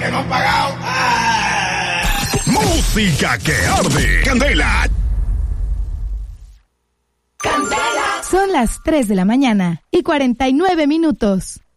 que no han pagado. Música que arde. Candela. Son las 3 de la mañana y 49 minutos.